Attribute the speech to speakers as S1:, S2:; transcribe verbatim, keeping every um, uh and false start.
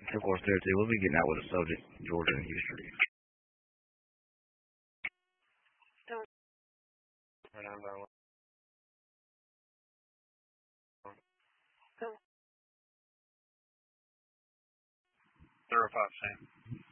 S1: Of course, there too. We'll be getting out with the subject, Georgia and history.
S2: Zero five Sam.